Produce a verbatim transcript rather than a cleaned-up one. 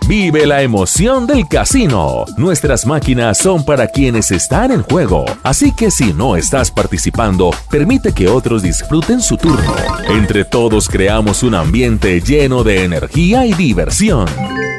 Vive la emoción del casino. Nuestras máquinas son para quienes están en juego, así que si no estás participando, permite que otros disfruten su turno. Entre todos creamos un ambiente lleno de energía y diversión.